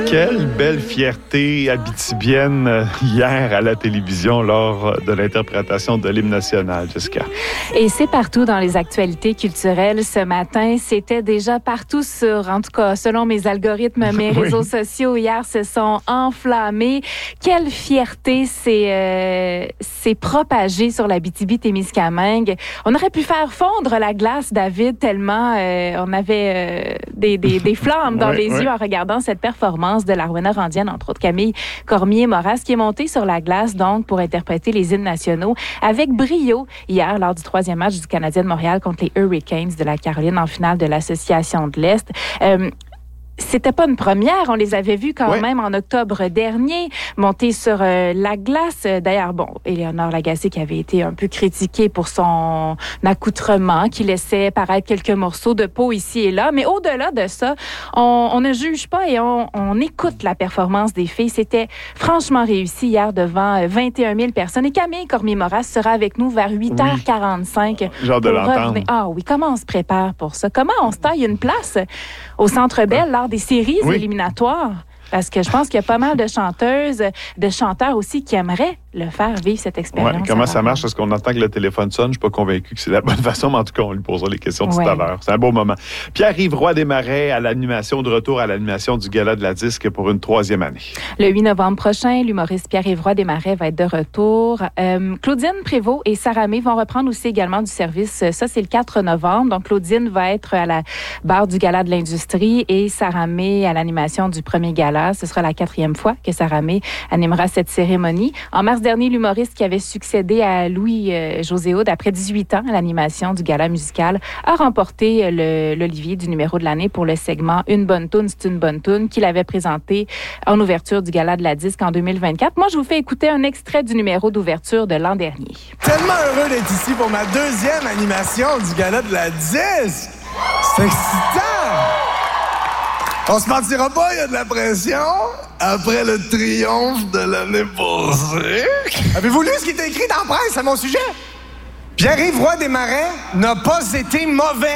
Quelle belle fierté abitibienne hier à la télévision lors de l'interprétation de l'hymne national, Jessica. Et c'est partout dans les actualités culturelles ce matin. C'était déjà partout en tout cas, selon mes algorithmes, mes réseaux sociaux hier se sont enflammés. Quelle fierté c'est propagé sur l'Abitibi-Témiscamingue. On aurait pu faire fondre la glace, David, tellement on avait des flammes dans les yeux en regardant cette performance de la Rouena-Randienne, entre autres Camille Cormier-Moras, qui est montée sur la glace donc pour interpréter les hymnes nationaux avec brio hier lors du 3e match du Canadien de Montréal contre les Hurricanes de la Caroline en finale de l'Association de l'Est. C'était pas une première, on les avait vus quand même en octobre dernier, monter sur la glace. D'ailleurs, Éléonore Lagacé qui avait été un peu critiquée pour son accoutrement, qui laissait paraître quelques morceaux de peau ici et là. Mais au-delà de ça, on ne juge pas et on écoute la performance des filles. C'était franchement réussi hier devant 21 000 personnes. Et Camille Cormier-Moras sera avec nous vers 8h45. Genre de l'entendre. Ah oui, comment on se prépare pour ça? Comment on se taille une place au Centre Bell lors des séries éliminatoires? Parce que je pense qu'il y a pas mal de chanteuses, de chanteurs aussi qui aimeraient le faire vivre cette expérience. Comment ça marche? Est-ce qu'on entend que le téléphone sonne? Je ne suis pas convaincu que c'est la bonne façon, mais en tout cas, on lui posera les questions tout à l'heure. C'est un beau moment. Pierre-Yves Roy Desmarais à l'animation, de retour à l'animation du Gala de la Disque pour une 3e année. Le 8 novembre prochain, l'humoriste Pierre-Yves Roy Desmarais va être de retour. Claudine Prévost et Sarah May vont reprendre aussi également du service. Ça, c'est le 4 novembre. Donc, Claudine va être à la barre du Gala de l'Industrie et Sarah May à l'animation du premier gala. Ce sera la 4e fois que Sarah May animera cette cérémonie. En mars dernier, l'humoriste qui avait succédé à Louis-José Hood après 18 ans à l'animation du gala musical a remporté l'Olivier du numéro de l'année pour le segment Une bonne toune, c'est une bonne toune qu'il avait présenté en ouverture du Gala de la Disque en 2024. Moi, je vous fais écouter un extrait du numéro d'ouverture de l'an dernier. Tellement heureux d'être ici pour ma 2e animation du Gala de la Disque. C'est excitant! On se mentira pas, il y a de la pression. Après le triomphe de l'année passée. Avez-vous lu ce qui est écrit dans la presse à mon sujet? Pierre-Yves Roy Desmarais n'a pas été mauvais.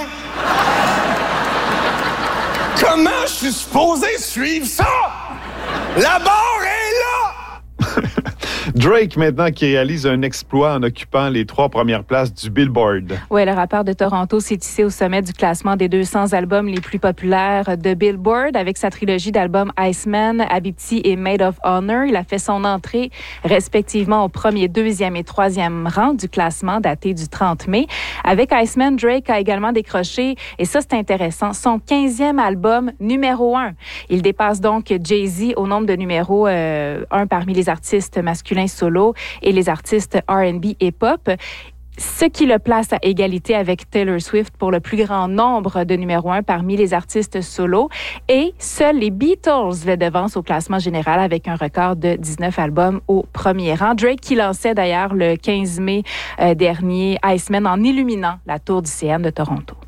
Comment je suis supposé suivre ça? La barre est là! Drake, maintenant, qui réalise un exploit en occupant les 3 premières places du Billboard. Oui, le rappeur de Toronto s'est hissé au sommet du classement des 200 albums les plus populaires de Billboard avec sa trilogie d'albums Iceman, Habibti et Maid of Honor. Il a fait son entrée respectivement au 1er, 2e et 3e rang du classement daté du 30 mai. Avec Iceman, Drake a également décroché, et ça c'est intéressant, son 15e album numéro 1. Il dépasse donc Jay-Z au nombre de numéros 1 parmi les artistes masculins solo et les artistes R&B et pop, ce qui le place à égalité avec Taylor Swift pour le plus grand nombre de numéro 1 parmi les artistes solo. Et seuls les Beatles le devancent au classement général avec un record de 19 albums au premier rang. Drake qui lançait d'ailleurs le 15 mai dernier Iceman en illuminant la tour du CN de Toronto.